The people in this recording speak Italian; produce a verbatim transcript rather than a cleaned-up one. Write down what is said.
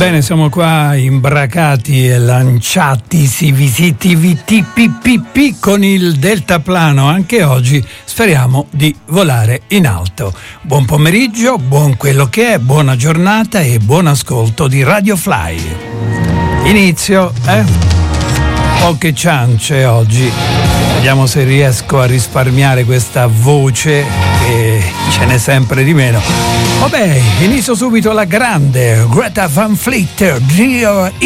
Bene, siamo qua imbracati e lanciati si visiti viti ppp con il deltaplano anche oggi. Speriamo di volare in alto. Buon pomeriggio, buon quello che è, buona giornata e buon ascolto di Radio Fly. Inizio, eh? Poche ciance oggi. Vediamo se riesco a risparmiare questa voce, che ce n'è sempre di meno. Vabbè, inizio subito alla grande. Greta Van Fleet, Dear